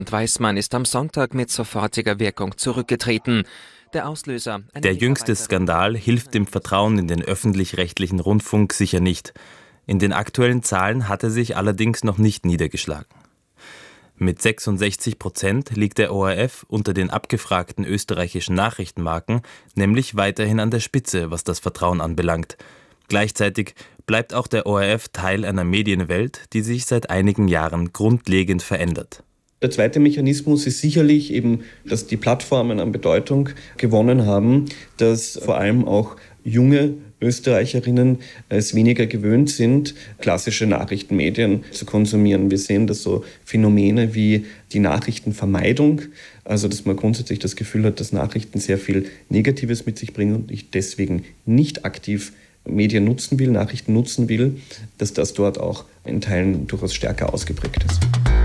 Weissmann ist am Sonntag mit sofortiger Wirkung zurückgetreten. Der Auslöser: Der jüngste Skandal hilft dem Vertrauen in den öffentlich-rechtlichen Rundfunk sicher nicht. In den aktuellen Zahlen hat er sich allerdings noch nicht niedergeschlagen. Mit 66% liegt der ORF unter den abgefragten österreichischen Nachrichtenmarken nämlich weiterhin an der Spitze, was das Vertrauen anbelangt. Gleichzeitig bleibt auch der ORF Teil einer Medienwelt, die sich seit einigen Jahren grundlegend verändert. Der zweite Mechanismus ist sicherlich eben, dass die Plattformen an Bedeutung gewonnen haben, dass vor allem auch junge Österreicherinnen es weniger gewöhnt sind, klassische Nachrichtenmedien zu konsumieren. Wir sehen, dass so Phänomene wie die Nachrichtenvermeidung, also dass man grundsätzlich das Gefühl hat, dass Nachrichten sehr viel Negatives mit sich bringen und ich deswegen nicht aktiv Medien nutzen will, Nachrichten nutzen will, dass das dort auch in Teilen durchaus stärker ausgeprägt ist.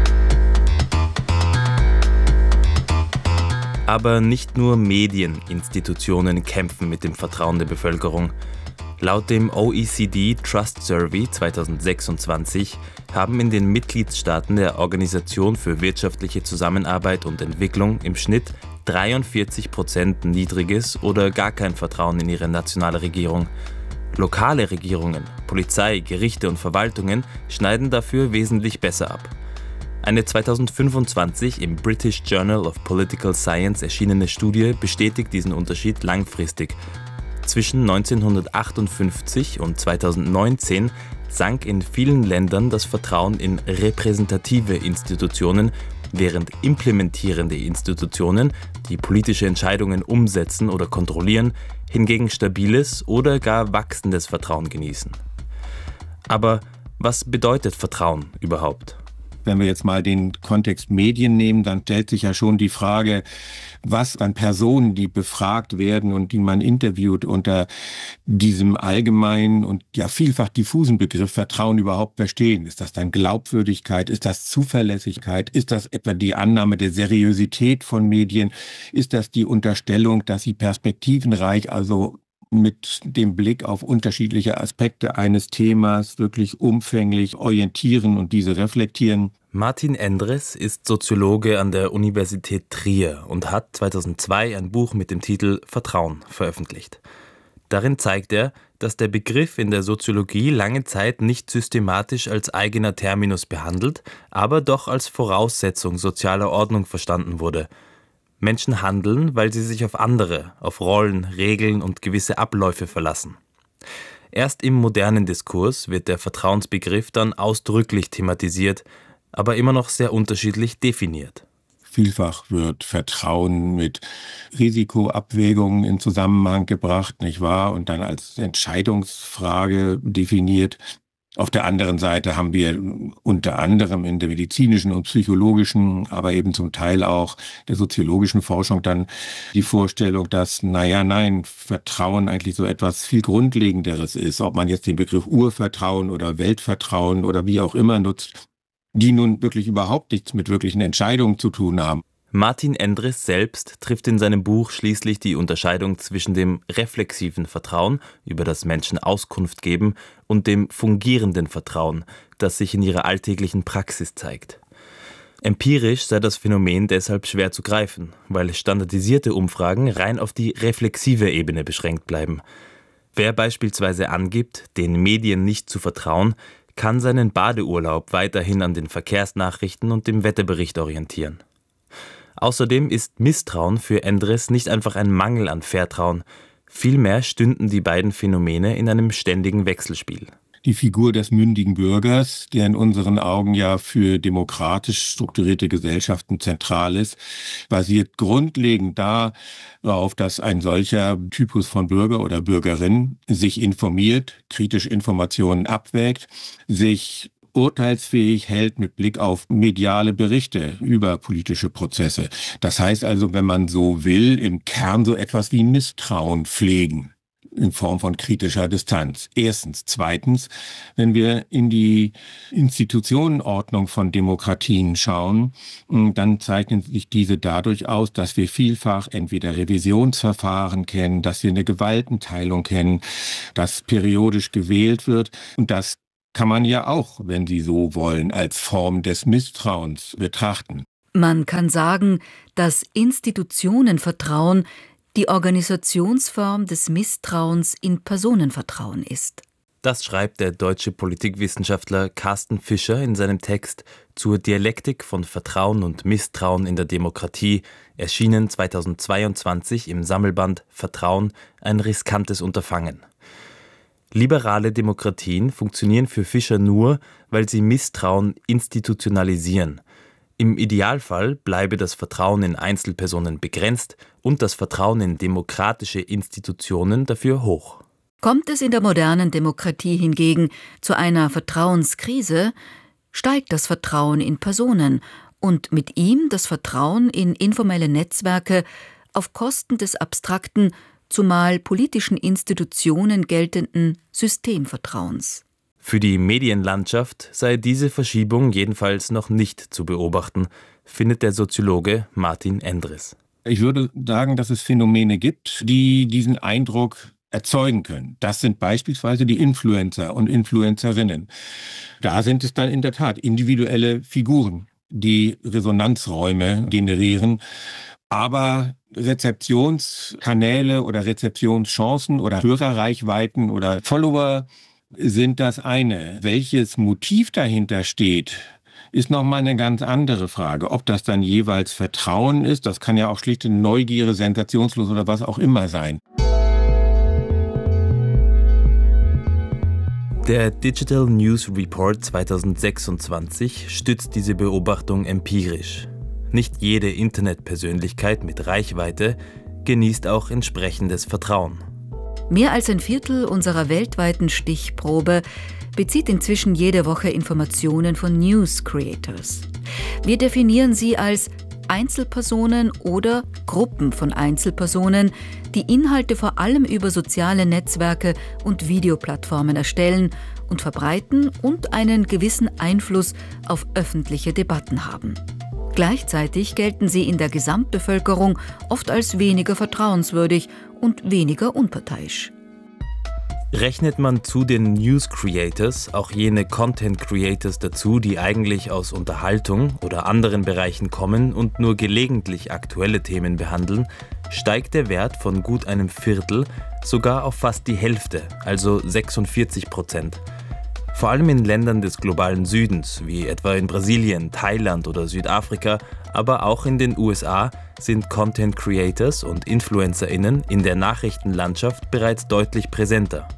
Aber nicht nur Medieninstitutionen kämpfen mit dem Vertrauen der Bevölkerung. Laut dem OECD Trust Survey 2026 haben in den Mitgliedstaaten der Organisation für wirtschaftliche Zusammenarbeit und Entwicklung im Schnitt 43% niedriges oder gar kein Vertrauen in ihre nationale Regierung. Lokale Regierungen, Polizei, Gerichte und Verwaltungen schneiden dafür wesentlich besser ab. Eine 2025 im British Journal of Political Science erschienene Studie bestätigt diesen Unterschied langfristig. Zwischen 1958 und 2019 sank in vielen Ländern das Vertrauen in repräsentative Institutionen, während implementierende Institutionen, die politische Entscheidungen umsetzen oder kontrollieren, hingegen stabiles oder gar wachsendes Vertrauen genießen. Aber was bedeutet Vertrauen überhaupt? Wenn wir jetzt mal den Kontext Medien nehmen, dann stellt sich ja schon die Frage, was an Personen, die befragt werden und die man interviewt, unter diesem allgemeinen und ja vielfach diffusen Begriff Vertrauen überhaupt verstehen. Ist das dann Glaubwürdigkeit? Ist das Zuverlässigkeit? Ist das etwa die Annahme der Seriosität von Medien? Ist das die Unterstellung, dass sie perspektivenreich, also mit dem Blick auf unterschiedliche Aspekte eines Themas wirklich umfänglich orientieren und diese reflektieren? Martin Endres ist Soziologe an der Universität Trier und hat 2002 ein Buch mit dem Titel Vertrauen veröffentlicht. Darin zeigt er, dass der Begriff in der Soziologie lange Zeit nicht systematisch als eigener Terminus behandelt, aber doch als Voraussetzung sozialer Ordnung verstanden wurde. Menschen handeln, weil sie sich auf andere, auf Rollen, Regeln und gewisse Abläufe verlassen. Erst im modernen Diskurs wird der Vertrauensbegriff dann ausdrücklich thematisiert, aber immer noch sehr unterschiedlich definiert. Vielfach wird Vertrauen mit Risikoabwägungen in Zusammenhang gebracht, nicht wahr? Und dann als Entscheidungsfrage definiert. Auf der anderen Seite haben wir unter anderem in der medizinischen und psychologischen, aber eben zum Teil auch der soziologischen Forschung dann die Vorstellung, dass, Vertrauen eigentlich so etwas viel Grundlegenderes ist. Ob man jetzt den Begriff Urvertrauen oder Weltvertrauen oder wie auch immer nutzt, die nun wirklich überhaupt nichts mit wirklichen Entscheidungen zu tun haben. Martin Endres selbst trifft in seinem Buch schließlich die Unterscheidung zwischen dem reflexiven Vertrauen, über das Menschen Auskunft geben, und dem fungierenden Vertrauen, das sich in ihrer alltäglichen Praxis zeigt. Empirisch sei das Phänomen deshalb schwer zu greifen, weil standardisierte Umfragen rein auf die reflexive Ebene beschränkt bleiben. Wer beispielsweise angibt, den Medien nicht zu vertrauen, kann seinen Badeurlaub weiterhin an den Verkehrsnachrichten und dem Wetterbericht orientieren. Außerdem ist Misstrauen für Endres nicht einfach ein Mangel an Vertrauen. Vielmehr stünden die beiden Phänomene in einem ständigen Wechselspiel. Die Figur des mündigen Bürgers, der in unseren Augen ja für demokratisch strukturierte Gesellschaften zentral ist, basiert grundlegend darauf, dass ein solcher Typus von Bürger oder Bürgerin sich informiert, kritisch Informationen abwägt, sich urteilsfähig hält mit Blick auf mediale Berichte über politische Prozesse. Das heißt also, wenn man so will, im Kern so etwas wie Misstrauen pflegen in Form von kritischer Distanz. Erstens. Zweitens, wenn wir in die Institutionenordnung von Demokratien schauen, dann zeichnen sich diese dadurch aus, dass wir vielfach entweder Revisionsverfahren kennen, dass wir eine Gewaltenteilung kennen, dass periodisch gewählt wird und das kann man ja auch, wenn Sie so wollen, als Form des Misstrauens betrachten. Man kann sagen, dass Institutionenvertrauen die Organisationsform des Misstrauens in Personenvertrauen ist. Das schreibt der deutsche Politikwissenschaftler Carsten Fischer in seinem Text zur Dialektik von Vertrauen und Misstrauen in der Demokratie, erschienen 2022 im Sammelband Vertrauen, ein riskantes Unterfangen. Liberale Demokratien funktionieren für Fischer nur, weil sie Misstrauen institutionalisieren. Im Idealfall bleibe das Vertrauen in Einzelpersonen begrenzt und das Vertrauen in demokratische Institutionen dafür hoch. Kommt es in der modernen Demokratie hingegen zu einer Vertrauenskrise, steigt das Vertrauen in Personen und mit ihm das Vertrauen in informelle Netzwerke auf Kosten des abstrakten, zumal politischen Institutionen geltenden Systemvertrauens. Für die Medienlandschaft sei diese Verschiebung jedenfalls noch nicht zu beobachten, findet der Soziologe Martin Endres. Ich würde sagen, dass es Phänomene gibt, die diesen Eindruck erzeugen können. Das sind beispielsweise die Influencer und Influencerinnen. Da sind es dann in der Tat individuelle Figuren, die Resonanzräume generieren. Aber Rezeptionskanäle oder Rezeptionschancen oder Hörerreichweiten oder Follower sind das eine. Welches Motiv dahinter steht, ist nochmal eine ganz andere Frage. Ob das dann jeweils Vertrauen ist, das kann ja auch schlichte Neugierde, sensationslos oder was auch immer sein. Der Digital News Report 2026 stützt diese Beobachtung empirisch. Nicht jede Internetpersönlichkeit mit Reichweite genießt auch entsprechendes Vertrauen. Mehr als ein Viertel unserer weltweiten Stichprobe bezieht inzwischen jede Woche Informationen von News Creators. Wir definieren sie als Einzelpersonen oder Gruppen von Einzelpersonen, die Inhalte vor allem über soziale Netzwerke und Videoplattformen erstellen und verbreiten und einen gewissen Einfluss auf öffentliche Debatten haben. Gleichzeitig gelten sie in der Gesamtbevölkerung oft als weniger vertrauenswürdig und weniger unparteiisch. Rechnet man zu den News Creators auch jene Content Creators dazu, die eigentlich aus Unterhaltung oder anderen Bereichen kommen und nur gelegentlich aktuelle Themen behandeln, steigt der Wert von gut einem Viertel sogar auf fast die Hälfte, also 46%. Vor allem in Ländern des globalen Südens, wie etwa in Brasilien, Thailand oder Südafrika, aber auch in den USA, sind Content Creators und InfluencerInnen in der Nachrichtenlandschaft bereits deutlich präsenter.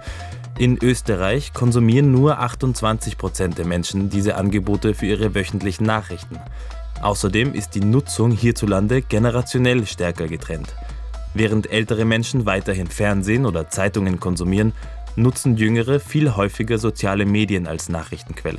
In Österreich konsumieren nur 28% der Menschen diese Angebote für ihre wöchentlichen Nachrichten. Außerdem ist die Nutzung hierzulande generationell stärker getrennt. Während ältere Menschen weiterhin Fernsehen oder Zeitungen konsumieren, nutzen Jüngere viel häufiger soziale Medien als Nachrichtenquelle.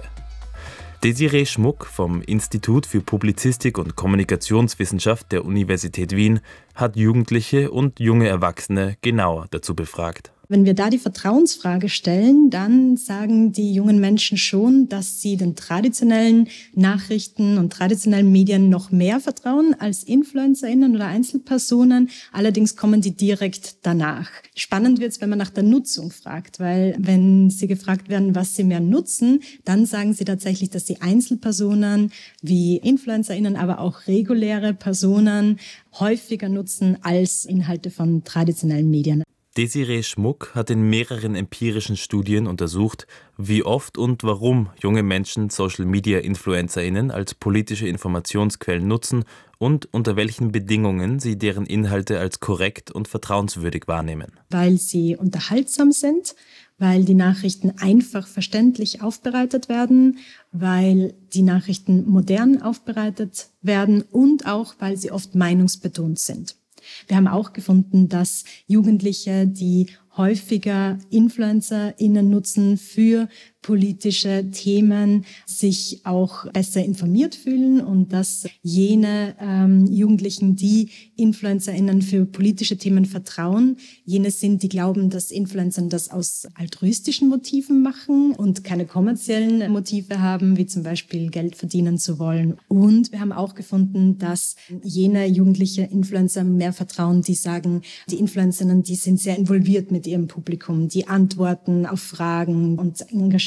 Desiree Schmuck vom Institut für Publizistik und Kommunikationswissenschaft der Universität Wien hat Jugendliche und junge Erwachsene genauer dazu befragt. Wenn wir da die Vertrauensfrage stellen, dann sagen die jungen Menschen schon, dass sie den traditionellen Nachrichten und traditionellen Medien noch mehr vertrauen als InfluencerInnen oder Einzelpersonen. Allerdings kommen die direkt danach. Spannend wird's, wenn man nach der Nutzung fragt, weil wenn sie gefragt werden, was sie mehr nutzen, dann sagen sie tatsächlich, dass die Einzelpersonen wie InfluencerInnen, aber auch reguläre Personen häufiger nutzen als Inhalte von traditionellen Medien. Desiree Schmuck hat in mehreren empirischen Studien untersucht, wie oft und warum junge Menschen Social-Media-InfluencerInnen als politische Informationsquellen nutzen und unter welchen Bedingungen sie deren Inhalte als korrekt und vertrauenswürdig wahrnehmen. Weil sie unterhaltsam sind, weil die Nachrichten einfach verständlich aufbereitet werden, weil die Nachrichten modern aufbereitet werden und auch, weil sie oft meinungsbetont sind. Wir haben auch gefunden, dass Jugendliche, die häufiger InfluencerInnen nutzen für politische Themen, sich auch besser informiert fühlen und dass jene Jugendlichen, die InfluencerInnen für politische Themen vertrauen, jene sind, die glauben, dass Influencer das aus altruistischen Motiven machen und keine kommerziellen Motive haben, wie zum Beispiel Geld verdienen zu wollen. Und wir haben auch gefunden, dass jene jugendliche Influencer mehr vertrauen, die sagen, die InfluencerInnen, die sind sehr involviert mit ihrem Publikum, die antworten auf Fragen und engagieren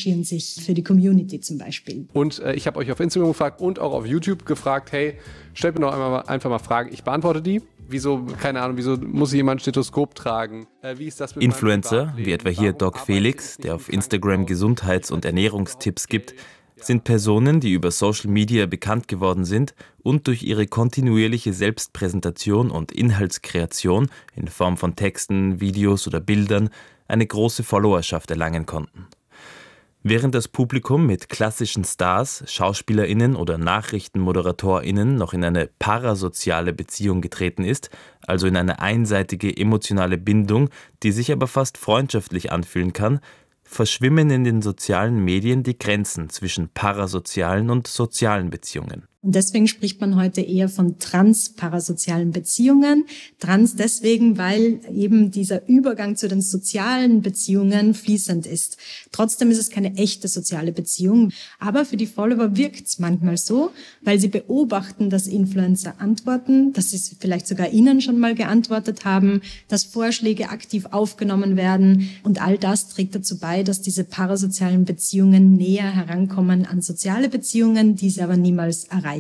engagieren sich für die Community zum Beispiel. Und ich habe euch auf Instagram gefragt und auch auf YouTube gefragt, hey, stellt mir doch einfach mal Fragen. Ich beantworte die. Wieso, keine Ahnung, wieso muss jemand ein Stethoskop tragen? Wie ist das mit Influencer, wie etwa hier Doc Felix, der auf Instagram Gesundheits- und Ernährungstipps gibt, sind Personen, die über Social Media bekannt geworden sind und durch ihre kontinuierliche Selbstpräsentation und Inhaltskreation in Form von Texten, Videos oder Bildern eine große Followerschaft erlangen konnten. Während das Publikum mit klassischen Stars, SchauspielerInnen oder NachrichtenmoderatorInnen noch in eine parasoziale Beziehung getreten ist, also in eine einseitige emotionale Bindung, die sich aber fast freundschaftlich anfühlen kann, verschwimmen in den sozialen Medien die Grenzen zwischen parasozialen und sozialen Beziehungen. Und deswegen spricht man heute eher von transparasozialen Beziehungen. Trans deswegen, weil eben dieser Übergang zu den sozialen Beziehungen fließend ist. Trotzdem ist es keine echte soziale Beziehung. Aber für die Follower wirkt es manchmal so, weil sie beobachten, dass Influencer antworten, dass sie vielleicht sogar ihnen schon mal geantwortet haben, dass Vorschläge aktiv aufgenommen werden. Und all das trägt dazu bei, dass diese parasozialen Beziehungen näher herankommen an soziale Beziehungen, die sie aber niemals erreichen.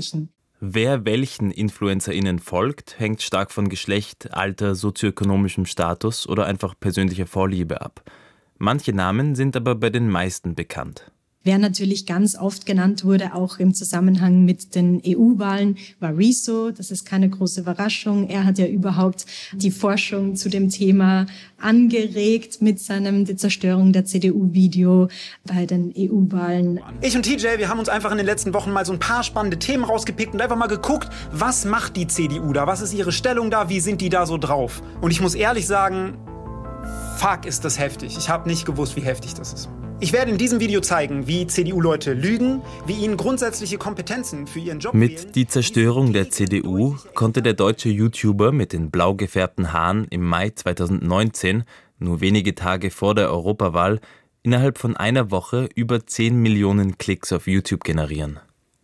Wer welchen InfluencerInnen folgt, hängt stark von Geschlecht, Alter, sozioökonomischem Status oder einfach persönlicher Vorliebe ab. Manche Namen sind aber bei den meisten bekannt. Wer natürlich ganz oft genannt wurde, auch im Zusammenhang mit den EU-Wahlen, war Rezo. Das ist keine große Überraschung. Er hat ja überhaupt die Forschung zu dem Thema angeregt mit seinem Die Zerstörung der CDU-Video bei den EU-Wahlen. Ich und TJ, wir haben uns einfach in den letzten Wochen mal so ein paar spannende Themen rausgepickt und einfach mal geguckt, was macht die CDU da? Was ist ihre Stellung da? Wie sind die da so drauf? Und ich muss ehrlich sagen, fuck, ist das heftig. Ich habe nicht gewusst, wie heftig das ist. Ich werde in diesem Video zeigen, wie CDU-Leute lügen, wie ihnen grundsätzliche Kompetenzen für ihren Job fehlen. Mit Die Zerstörung der CDU konnte der deutsche YouTuber mit den blau gefärbten Haaren im Mai 2019, nur wenige Tage vor der Europawahl, innerhalb von einer Woche über 10 Millionen Klicks auf YouTube generieren.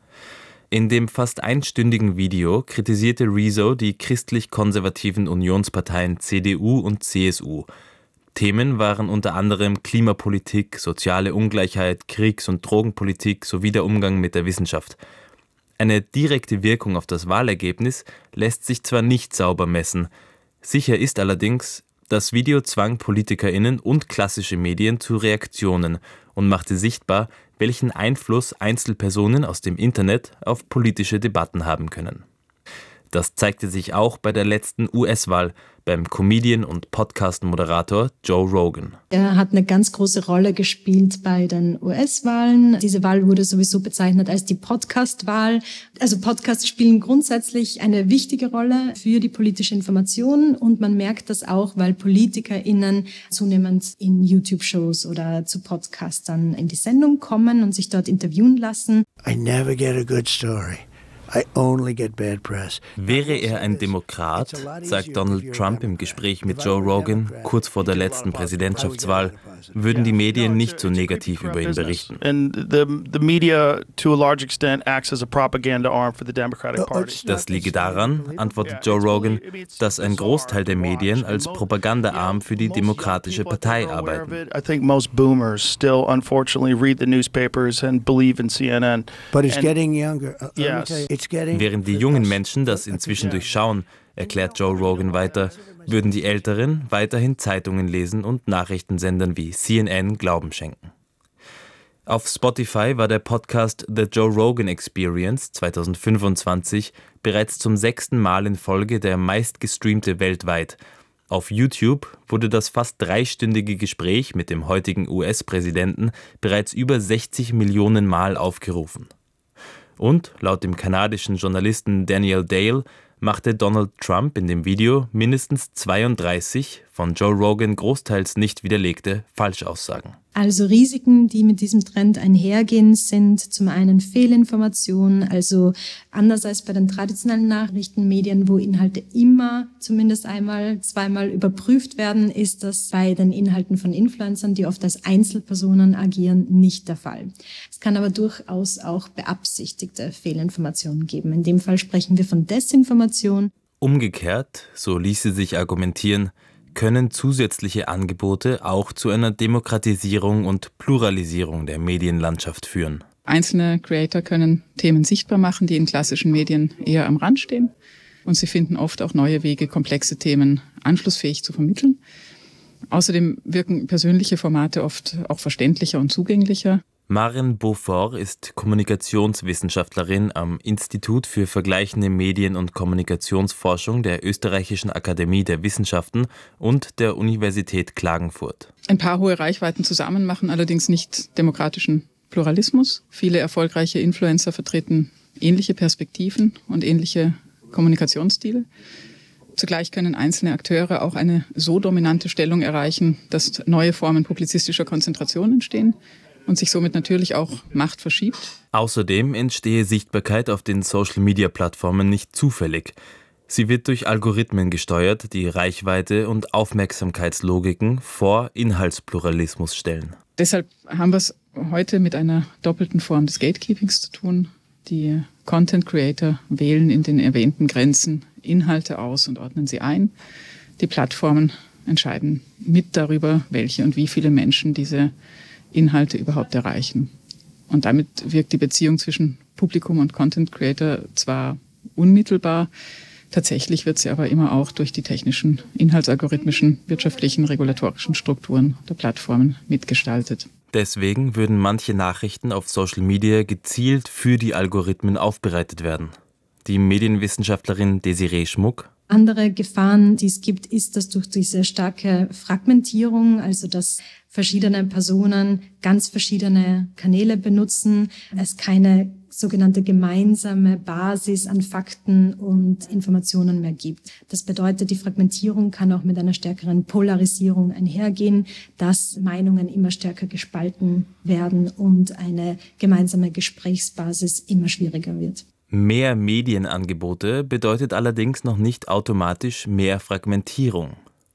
In dem fast einstündigen Video kritisierte Rezo die christlich-konservativen Unionsparteien CDU und CSU. Themen waren unter anderem Klimapolitik, soziale Ungleichheit, Kriegs- und Drogenpolitik sowie der Umgang mit der Wissenschaft. Eine direkte Wirkung auf das Wahlergebnis lässt sich zwar nicht sauber messen. Sicher ist allerdings, das Video zwang PolitikerInnen und klassische Medien zu Reaktionen und machte sichtbar, welchen Einfluss Einzelpersonen aus dem Internet auf politische Debatten haben können. Das zeigte sich auch bei der letzten US-Wahl beim Comedian und Podcast-Moderator Joe Rogan. Er hat eine ganz große Rolle gespielt bei den US-Wahlen. Diese Wahl wurde sowieso bezeichnet als die Podcast-Wahl. Also Podcasts spielen grundsätzlich eine wichtige Rolle für die politische Information und man merkt das auch, weil PolitikerInnen zunehmend in YouTube-Shows oder zu Podcastern in die Sendung kommen und sich dort interviewen lassen. I never get a good story. I only get bad press. Wäre er ein Demokrat, sagt Donald Trump im Gespräch mit Joe Rogan kurz vor der letzten Präsidentschaftswahl, würden die Medien nicht so negativ über ihn berichten. Das liege daran, antwortet Joe Rogan, dass ein Großteil der Medien als Propagandaarm für die Demokratische Partei arbeiten. But it's getting younger. Während die jungen Menschen das inzwischen durchschauen, erklärt Joe Rogan weiter, würden die Älteren weiterhin Zeitungen lesen und Nachrichtensendern wie CNN Glauben schenken. Auf Spotify war der Podcast The Joe Rogan Experience 2025 bereits zum 6. Mal in Folge der meistgestreamte weltweit. Auf YouTube wurde das fast 3-stündige Gespräch mit dem heutigen US-Präsidenten bereits über 60 Millionen Mal aufgerufen. Und laut dem kanadischen Journalisten Daniel Dale machte Donald Trump in dem Video mindestens 32 von Joe Rogan großteils nicht widerlegte Falschaussagen. Also Risiken, die mit diesem Trend einhergehen, sind zum einen Fehlinformation, also anders als bei den traditionellen Nachrichtenmedien, wo Inhalte immer zumindest einmal, zweimal überprüft werden, ist das bei den Inhalten von Influencern, die oft als Einzelpersonen agieren, nicht der Fall. Es kann aber durchaus auch beabsichtigte Fehlinformationen geben. In dem Fall sprechen wir von Desinformation. Umgekehrt, so ließe sich argumentieren, können zusätzliche Angebote auch zu einer Demokratisierung und Pluralisierung der Medienlandschaft führen. Einzelne Creator können Themen sichtbar machen, die in klassischen Medien eher am Rand stehen. Und sie finden oft auch neue Wege, komplexe Themen anschlussfähig zu vermitteln. Außerdem wirken persönliche Formate oft auch verständlicher und zugänglicher. Maren Beaufort ist Kommunikationswissenschaftlerin am Institut für vergleichende Medien- und Kommunikationsforschung der Österreichischen Akademie der Wissenschaften und der Universität Klagenfurt. Ein paar hohe Reichweiten zusammen machen allerdings nicht demokratischen Pluralismus. Viele erfolgreiche Influencer vertreten ähnliche Perspektiven und ähnliche Kommunikationsstile. Zugleich können einzelne Akteure auch eine so dominante Stellung erreichen, dass neue Formen publizistischer Konzentration entstehen und sich somit natürlich auch Macht verschiebt. Außerdem entstehe Sichtbarkeit auf den Social-Media-Plattformen nicht zufällig. Sie wird durch Algorithmen gesteuert, die Reichweite und Aufmerksamkeitslogiken vor Inhaltspluralismus stellen. Deshalb haben wir es heute mit einer doppelten Form des Gatekeepings zu tun. Die Content Creator wählen in den erwähnten Grenzen Inhalte aus und ordnen sie ein. Die Plattformen entscheiden mit darüber, welche und wie viele Menschen diese Inhalte überhaupt erreichen. Und damit wirkt die Beziehung zwischen Publikum und Content Creator zwar unmittelbar, tatsächlich wird sie aber immer auch durch die technischen, inhaltsalgorithmischen, wirtschaftlichen, regulatorischen Strukturen der Plattformen mitgestaltet. Deswegen würden manche Nachrichten auf Social Media gezielt für die Algorithmen aufbereitet werden. Die Medienwissenschaftlerin Desiree Schmuck: Andere Gefahren, die es gibt, ist, dass durch diese starke Fragmentierung, also dass verschiedene Personen ganz verschiedene Kanäle benutzen, es keine sogenannte gemeinsame Basis an Fakten und Informationen mehr gibt. Das bedeutet, die Fragmentierung kann auch mit einer stärkeren Polarisierung einhergehen, dass Meinungen immer stärker gespalten werden und eine gemeinsame Gesprächsbasis immer schwieriger wird. Mehr Medienangebote bedeutet allerdings noch nicht automatisch mehr Fragmentierung.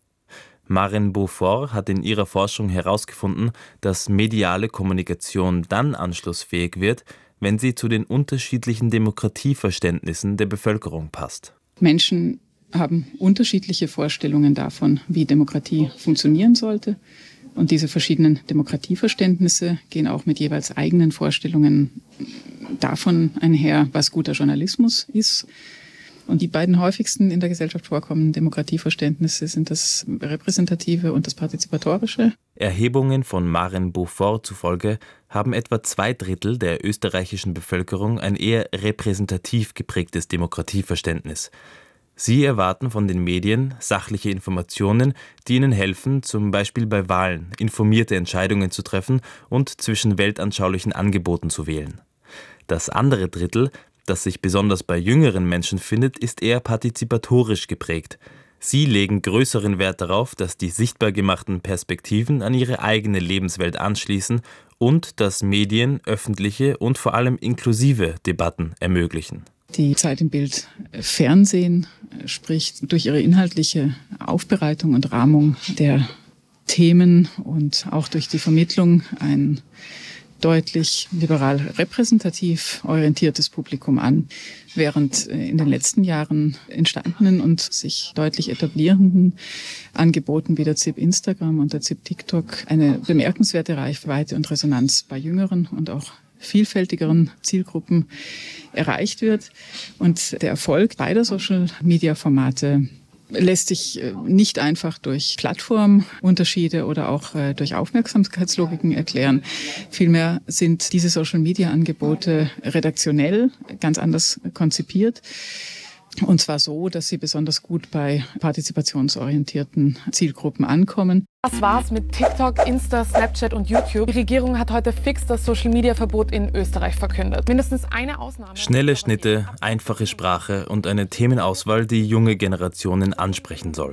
Maren Beaufort hat in ihrer Forschung herausgefunden, dass mediale Kommunikation dann anschlussfähig wird, wenn sie zu den unterschiedlichen Demokratieverständnissen der Bevölkerung passt. Menschen haben unterschiedliche Vorstellungen davon, wie Demokratie funktionieren sollte. Und diese verschiedenen Demokratieverständnisse gehen auch mit jeweils eigenen Vorstellungen davon einher, was guter Journalismus ist. Und die beiden häufigsten in der Gesellschaft vorkommenden Demokratieverständnisse sind das Repräsentative und das Partizipatorische. Erhebungen von Maren Beaufort zufolge haben etwa 2/3 der österreichischen Bevölkerung ein eher repräsentativ geprägtes Demokratieverständnis. Sie erwarten von den Medien sachliche Informationen, die ihnen helfen, zum Beispiel bei Wahlen informierte Entscheidungen zu treffen und zwischen weltanschaulichen Angeboten zu wählen. Das andere Drittel, das sich besonders bei jüngeren Menschen findet, ist eher partizipatorisch geprägt. Sie legen größeren Wert darauf, dass die sichtbar gemachten Perspektiven an ihre eigene Lebenswelt anschließen und dass Medien öffentliche und vor allem inklusive Debatten ermöglichen. Die Zeit im Bild Fernsehen spricht durch ihre inhaltliche Aufbereitung und Rahmung der Themen und auch durch die Vermittlung ein deutlich liberal repräsentativ orientiertes Publikum an, während in den letzten Jahren entstandenen und sich deutlich etablierenden Angeboten wie der ZIP Instagram und der ZIP TikTok eine bemerkenswerte Reichweite und Resonanz bei jüngeren und auch vielfältigeren Zielgruppen erreicht wird. Und der Erfolg beider Social-Media-Formate lässt sich nicht einfach durch Plattformunterschiede oder auch durch Aufmerksamkeitslogiken erklären. Vielmehr sind diese Social-Media-Angebote redaktionell ganz anders konzipiert. Und zwar so, dass sie besonders gut bei partizipationsorientierten Zielgruppen ankommen. Das war's mit TikTok, Insta, Snapchat und YouTube. Die Regierung hat heute fix das Social-Media-Verbot in Österreich verkündet. Mindestens eine Ausnahme. Schnelle Schnitte, einfache Sprache und eine Themenauswahl, die junge Generationen ansprechen soll.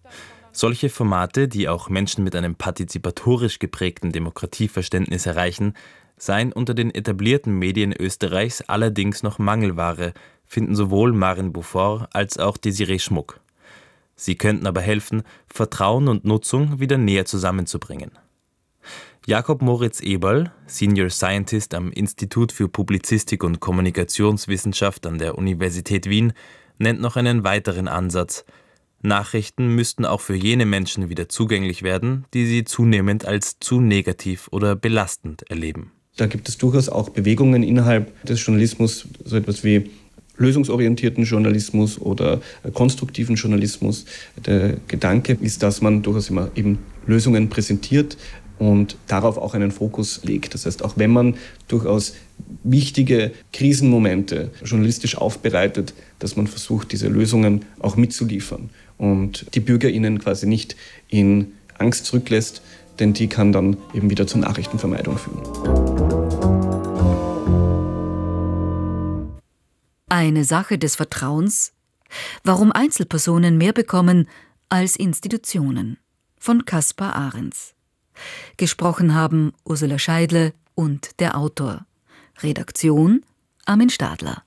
Solche Formate, die auch Menschen mit einem partizipatorisch geprägten Demokratieverständnis erreichen, seien unter den etablierten Medien Österreichs allerdings noch Mangelware, finden sowohl Maren Beaufort als auch Desiree Schmuck. Sie könnten aber helfen, Vertrauen und Nutzung wieder näher zusammenzubringen. Jakob Moritz Eberl, Senior Scientist am Institut für Publizistik und Kommunikationswissenschaft an der Universität Wien, nennt noch einen weiteren Ansatz: Nachrichten müssten auch für jene Menschen wieder zugänglich werden, die sie zunehmend als zu negativ oder belastend erleben. Da gibt es durchaus auch Bewegungen innerhalb des Journalismus, so etwas wie lösungsorientierten Journalismus oder konstruktiven Journalismus. Der Gedanke ist, dass man durchaus immer eben Lösungen präsentiert und darauf auch einen Fokus legt. Das heißt, auch wenn man durchaus wichtige Krisenmomente journalistisch aufbereitet, dass man versucht, diese Lösungen auch mitzuliefern und die BürgerInnen quasi nicht in Angst zurücklässt, denn die kann dann eben wieder zur Nachrichtenvermeidung führen. Eine Sache des Vertrauens? Warum Einzelpersonen mehr bekommen als Institutionen? Von Kaspar Ahrens. Gesprochen haben Ursula Scheidle und der Autor. Redaktion Armin Stadler.